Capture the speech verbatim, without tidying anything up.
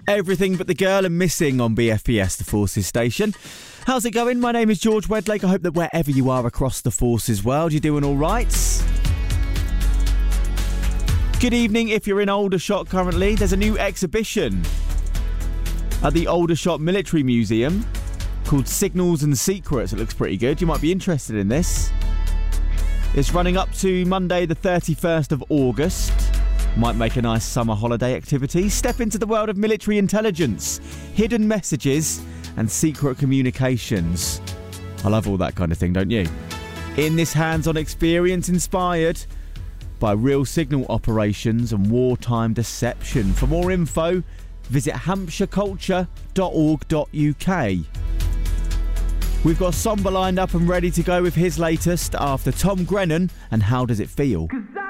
Everything But the Girl and Missing on B F B S, the Forces station. How's it going? My name is George Wedlake. I hope that wherever you are across the Forces world, you're doing all right. Good evening if you're in Aldershot currently. There's a new exhibition at the Aldershot Military Museum called Signals and Secrets. It looks pretty good. You might be interested in this. It's running up to Monday the thirty-first of August. Might make a nice summer holiday activity. Step into the world of military intelligence, hidden messages and secret communications. I love all that kind of thing, don't you? In this hands-on experience inspired by real signal operations and wartime deception. For more info, visit hampshire culture dot org dot U K. We've got Somber lined up and ready to go with his latest after Tom Grennan and How Does It Feel?